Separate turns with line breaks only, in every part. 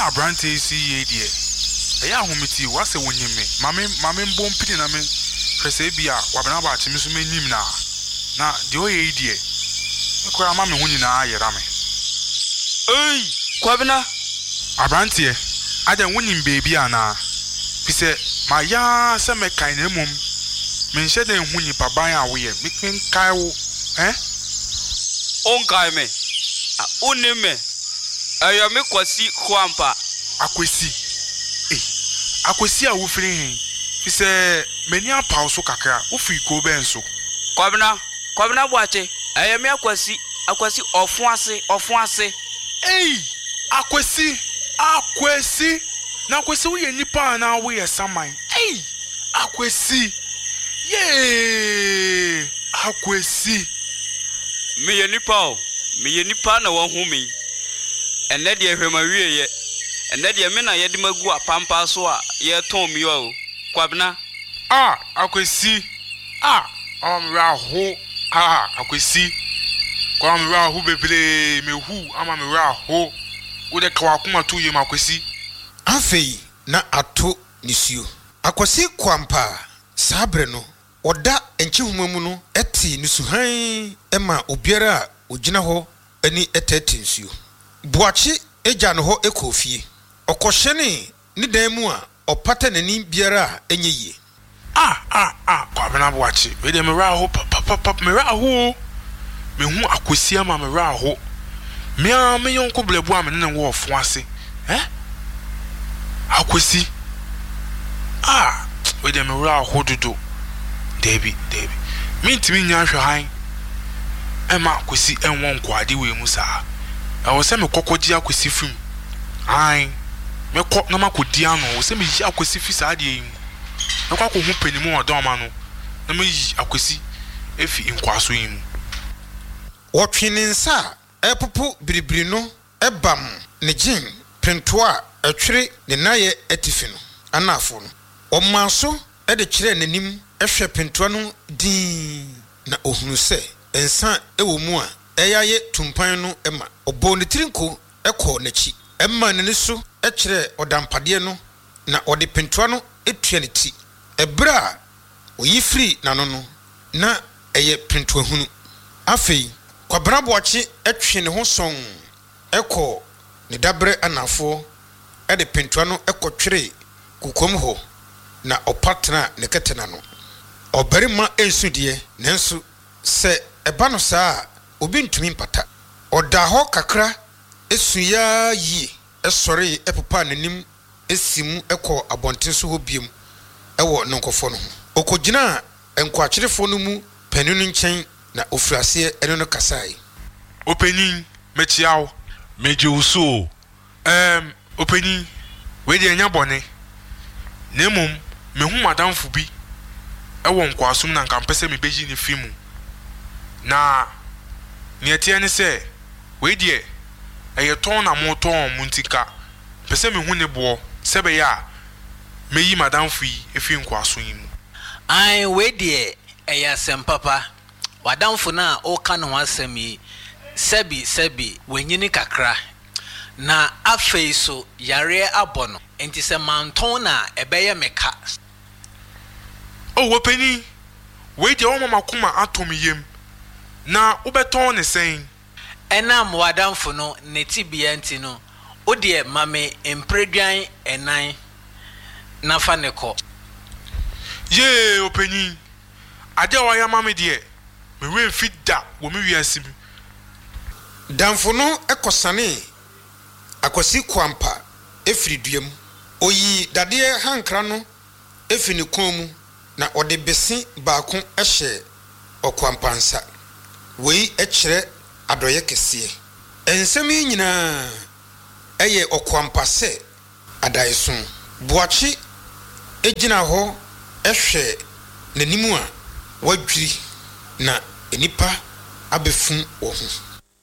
na brante si ye die eya ahometi wase wonyeme mame mbom piti na me hwese bia wabena ba chimi so menim na de oye die ekora mame hu nyina ayera me
kwabena
abrante aja wonim bebi ana fise ma ya se me kan na mum me nhyɛ den hu nipa ban a wo ye me kai wo
onkai me unime ayo me kwasi kwampa
akwesi a wo firi hen fise meni apa so kakra wo firi ko ben so
kwabena boache ayo me akwasi ofun ase
akwesi na akwesi wo ye nipa na wo ye saman akwesi ye akwesi
me ye nipa na wo hu me ene de hwemawie ye ene de me na ye de magu apampa so a ye ton mi o kwabena
akwesi raho akwesi kwam raho bebre me hu ama me raho wo de kwakuma to ye makwesi
afei na ato nisuo akwasi kwampa sabre no oda enchihumamu no eti nisuhan ema obiara ogina ho ani etete nsuo buachi eja no ho ekofie okohye ne dan mu a opata nani biara enyeyi
kwabena buachi we de me raho papa me raho me hu akwasi ama me raho me yonko blebu am ne wo ofo ase akwasi we de me raho dodo Debbie mintimi nya hwan ema akwasi enwon kwade we mu saa wo se me kokoji akwasi fim me ko na makodi ano wo se me yi akwasi fi saa de yi na kwa ko hu panimu odon ma no na me yi akwasi efi nkwaso yi mu
wotwene nsa epopo biribiri no ebam ne gin pentoa atwere ne naye atifi no anafo no omanso de kire nanim ehwe pentoa no din na ohunu se ensa ewo mu a eyaye tumpan no ema obo ne tirinko ekọ nachi emma ne so ekire odampade no na ode pentoa no etua ne ti ebra oyifri nano no na eye pentoa hunu afei kwabra boachi etwe ne ho son ekọ ne dabre anafo ede pentoa no ekotwere kukom ho na opatna ne ketena no obarima ensudie nenso se eba no saa obi ntumi mpata oda ho kakra esuya yi esore epopa nanim esimu ekọ abonten so hobiem ewo nonkofo no okogina enkwachirefo no mu paninu nchen na ofrase eno no kasai
openin mechiawo
mejiuso
openin we de nya bone nemum mehu madamfo bi ewo nkwasum na nkampese me beji ni fimu na nietie ne se we de eyeton na moton muntika pese mehu ne bo sebe ya meyi madamfo yi efi nkwaso yi mu
we de eyasem papa wadamfo na o ka no asem yi sebi wenyini kakra na afei so yare abono enti se manton na ebeye meka
wopeni we de o mama kuma atomiyem na ubeton ne sen
enam wadamfo no ne tibia enti no o de mame empredwan enan na fa ne ko
ye openi ade wa ya mame de me we fida wo me wiasim
damfo no ekosane akwasi kwampa efriduam oyi dade hankra no efini komu na ode besi baako ehye okwampansa wei ekire adoye kese ensemi nyina eye okwampase adaisun buachi ejina ho ehwe nanimu a wadwiri na enipa abefun wo ho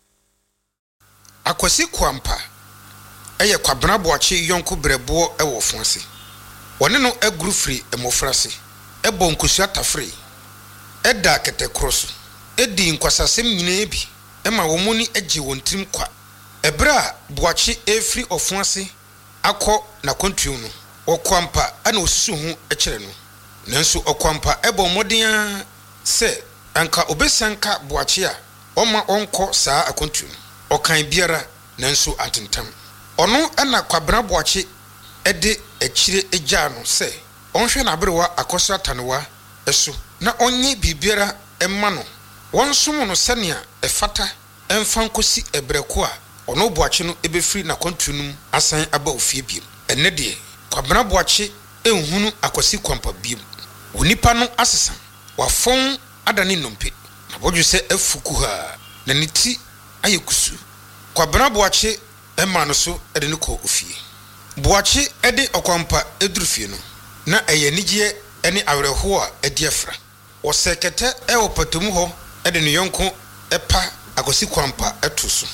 akwasi kwampa eye kwabena buachi yonko brebo ewo fonse wone no aguru free emofrase ebo nkosu atafre eda kete cross edi nkwasasem nyina bi ema wo muni agi wontim kwa ebra buachi efri ofonse akɔ na kontuo no ɔkwampa ana osusu ho ɛkyerɛ no nanso ɔkwampa ɛbɔ mmɔden sɛ anka obesanka boakye a ɔma ɔnkɔ saa akontuo no ɔkan biara nanso atentam ɔno ɛna kwabena boakye ɛde akyire egya no sɛ ɔnhwɛ n'aberewa akɔsra tanewa ɛso na ɔnye bibiara ɛma no wɔnsom no sɛnea ɛfata ɛmfa nkosi ɛbrɛko a ɔno boakye no ebefiri na kontuo no asan aba ofie biem ɛnɛ deɛ kwabena boakye enhunu akwasi kwampa biem onipa no asesa wafɔn adane nnompe na bodwo sɛ afuku ha na ne ti ayɛ kusu kwabena boakye ɛma no so ɛde ne kɔ ofie boakye ɛde ɔkwampa eduru fie no na ɛyɛ nigye ɛne awerɛho a ɛdi afra wɔsɛ kɛtɛ ɛwɔ patomu hɔ ɛde ne yɔnko ɛpa akwasi kwampa ɛto so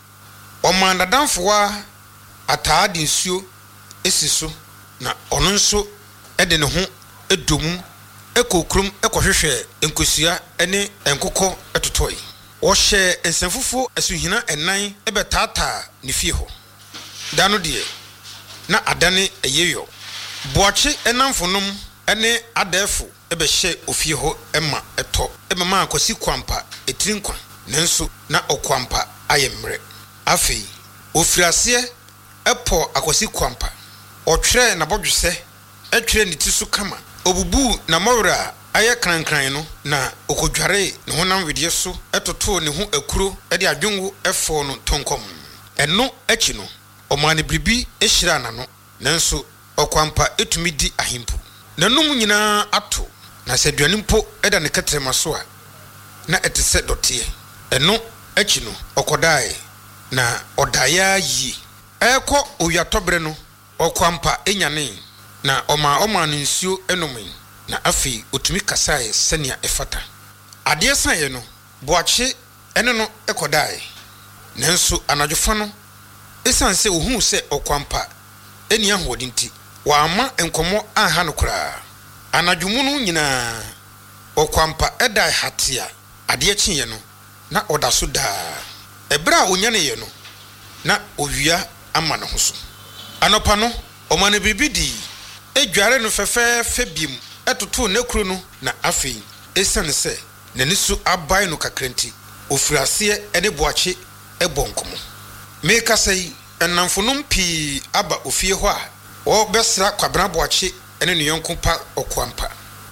ɔman dadamfoa ataade nsuo esi so na ɔno nso ɛde ne ho edomu ekokrom ekɔhwehwɛ nkosua ɛne nkokɔ ɛtotɔe wɔhyɛ nsanfufo asuhina ɛnan ɛbɛtaataa ne fie hɔ da no deɛ na adane ɛyeyɔ boakye ɛnamfonom ɛne adɛɛfo ɛbɛhyɛ ofie hɔ ɛma ɛtɔ ɛbɛma akwasi kwampa etirinkwa nanso na ɔkwampa ayɛ mmerɛ afei ofiraseɛ ɛpɔ akwasi kwampa ɔtwerɛ n'abɔdwesɛ ɛtwerɛ ne ti so kama obubu na mɔwura ayɛ krankran no na okodware ne honam wedeɛ so ɛtotoo ne ho akuro ɛde adwongo ɛfɔɔ no tonkom ɛno akyi no ɔmaa ne biribi ɛhyira n'ano nanso ɔkwampa etumi di ahempo nanum nyinaa ato na sɛ aduane mpo ɛda ne kɛtrɛma so a na ɛte sɛ dɔteɛ ɛno akyi no ɔkɔdae na ɔdaeɛ yie ɛkɔ owiatɔberɛ no ɔkwampa enyane na ɔma no nsuo enome na afei otumi kasae sɛnea ɛfata adeɛ saeɛ no boakye ɛne no ɛkɔdae nanso anadwofa no esan sɛ ohuu sɛ ɔkwampa eni ahoɔden nti wama nkɔmmɔ anha no koraa anadwomu no nyinaa ɔkwampa ɛdae hatea adeɛ kyeeɛ no na ɔda so daa ɛberɛ a onyaneeɛ no na owia ama ne ho so anɔpa no ɔma no biribi dii edware no fɛfɛɛfɛ biem ɛtotoo n'akuro no na afei esiane sɛ n'ani so abae no kakranti ofiraseɛ ɛne boakye ɛbɔ nkɔmmɔ mekasa yi ɛnamfonom pii aba ofie hɔ a wɔbɛsra kwabena boakye ɛne ne yɔnko pa ɔkwampa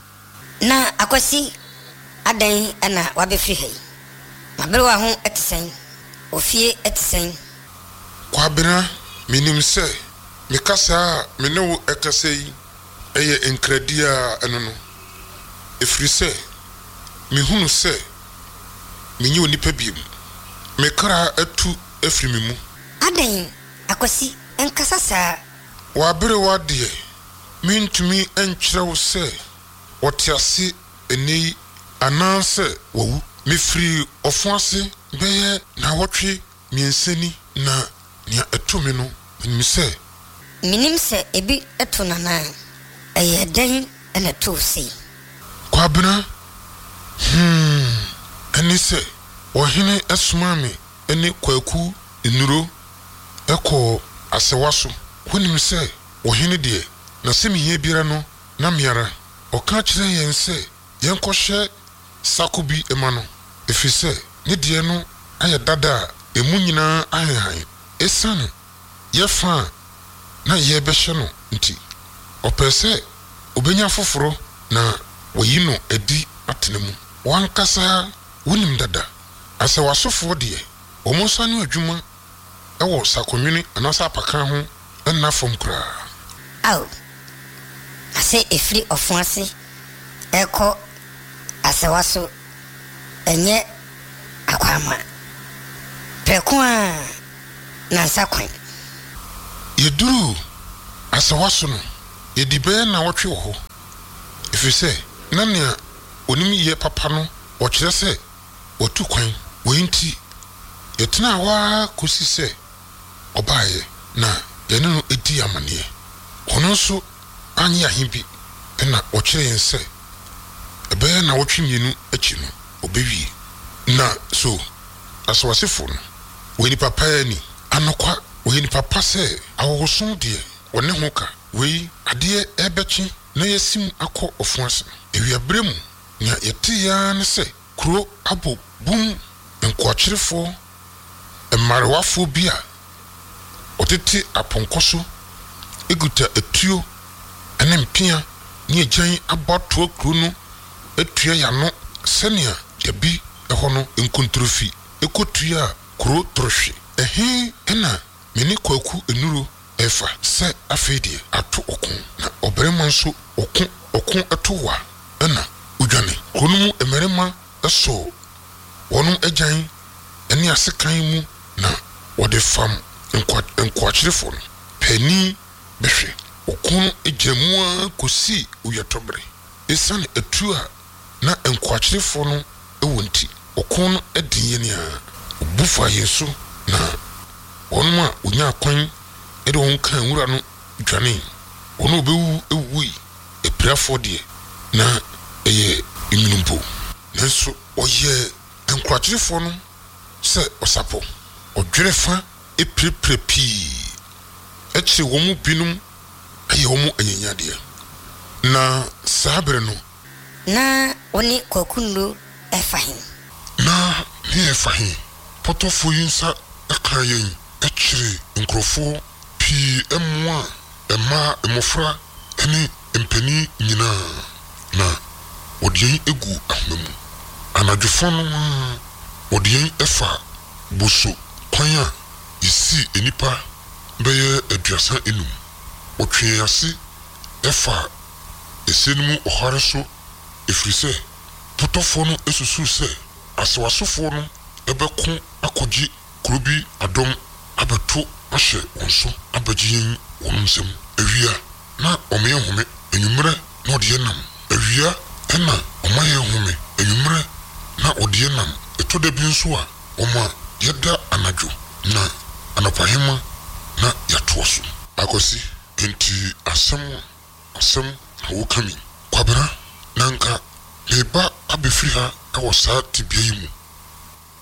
na akwasi adan ɛna wabɛfiri ha yi maberewa ho ɛte sɛn ofie ɛte sɛn
kwabena minim sɛ mikasa me ne wo ɛkasa yi ɛyɛ nkradi a ɛno no ɛfiri sɛ mehunu sɛ menye onipa biem mekra atu afiri me mu
adan akwasi ɛnkasa saa
wabere wadeɛ mentumi ɛnkyerɛw sɛ wɔte ase ɛnɛ anaasɛ wawu mefiri ɔfo ase bɛyɛ na wɔtwe miɛnsani na nea ɛto me no menim sɛ
minim sɛ ebi ɛto nana ɛyɛ dan ɛna to sei
kwabena ɛne sɛ ɔhene ɛsoma me ɛne kwaku nnuro ɛkɔ asɛwa so wonim sɛ ɔhene deɛ na sɛ mehia biara no na meara ɔka kyerɛ yɛn sɛ yɛnkɔhyɛ sako bi ɛma no ɛfiri sɛ ne deɛ no ayɛ dada a ɛmu nyinaa ahehan ɛsiane yɛfa a na yɛbɛhyɛ no nti ɔpɛ sɛ obenya foforo na wayi no adi atena mu wankasa wonim dada asɛ wasofoɔ deɛ ɔmo nsa no adwuma ɛwɔ sakonwene anaasɛ apaka ho ɛnna fam koraa
aw asɛ efiri ɔfo ase ɛkɔ asɛwa so ɛnyɛ akwama prɛko a nansa kwan
yɛduru asɛwa so no yɛdi bɛyɛ na wɔtwe wɔ hɔ ɛfiri sɛ na nea onim yɛ papa no ɔkyerɛ sɛ wɔtu kwan wɔyi nti yɛtena waa kɔsi sɛ ɔbaeɛ na yɛne no ɛdi amanneɛ ɔno nso anyɛ ahe bi ɛna ɔkyerɛ yɛn sɛ ɛbɛyɛ na wɔtwe mmienu akyi no ɔbɛwie na so asɛwasefo no wɔni papa ani anɔkwa wɔyɛ nipa pa sɛ awosom deɛ wɔne ho ka wei adeɛ ɛbɛkye na yɛsim akɔ ɔfo ase ewiabrɛ mu nya yɛte ya ne sɛ kuro abɔ bum nkɔkyerefo mmarewafo bi a ɔtete apɔnkɔ so eguta etuo ɛne mpia ne agyan abatoa kuro no etua yano sɛnea dabi ɛhɔ no nkontrofi ekotua kuro trohwe ɛhe ɛna meni kwaku enuro ɛfa sɛ afei deɛ ato ɔko na ɔbarima nso ɔko ɛto wa ɛna udwane kuro no mu mmarima ɛsɔ wɔnom agyan ɛne asekan mu na wɔde fam nkwakyerefo no pani bɛhwɛ ɔko no egyamua kosi uyɛtɔbere ɛsiane etu a na nkwakyerefo no ɛwɔ nti ɔko no ɛdi yɛnea ɔbufa yɛ so na wɔnom a onya akwan ɛde wɔn kan wura no dwane wɔn obɛwu ewui epirafo deɛ na ɛyɛ eminimpo nanso ɔyɛ nkwakyerefo no sɛ ɔsapo ɔdwere fa epirepire pii ɛkyerɛ wɔn mu binom ɛyɛ wɔn mu anyanyadeɛ na saa bere no
na wɔne kwakunuro ɛfa hin
na ne ɛfa hin pɔtɔfo yi nsa ɛka yɛn ɛkyerɛ nkurɔfoɔ pii ɛmmoa ɛmaa mmɔfra ɛne mpanin nyinaa na wɔde yɛn egu ahoma mu anadwofo no wɔde yɛn ɛfa boso kwan a yɛsi nipa bɛyɛ 35 wɔtwe ase ɛfa ɛsɛ no mu ɔhare so ɛfiri sɛ pɔtɔfoɔ no esusu sɛ asewasofoɔ no ɛbɛko akɔgye kuro bi adɔm abɛto ahyɛ wɔn so abɛgye yɛn wɔn nsam awia na ɔmo yɛ home enwummerɛ na ɔde yɛ nam awia ɛna ɔmo yɛ home enwummerɛ na ɔde yɛ nam ɛtɔ da bi nso a ɔmo a yɛda anadwo na anɔpahema na yɛatoa so akɔsi enti asɛm na wɔka mi kwabena na nka meba abɛfiri ha ɛwɔ saa tibea yi mu